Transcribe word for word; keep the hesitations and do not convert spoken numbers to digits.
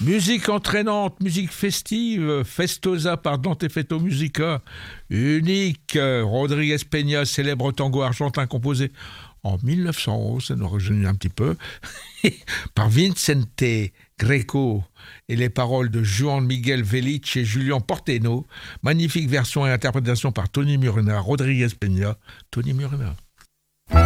Musique entraînante, musique festive, Festosa par Dante Feto Musica, unique, Rodriguez Peña, célèbre tango argentin composé en mille neuf cent onze, ça nous rajeunit un petit peu, par Vicente Greco et les paroles de Juan Miguel Vélez et Julian Porteno. Magnifique version et interprétation par Tony Murena, Rodriguez Peña, Tony Murena.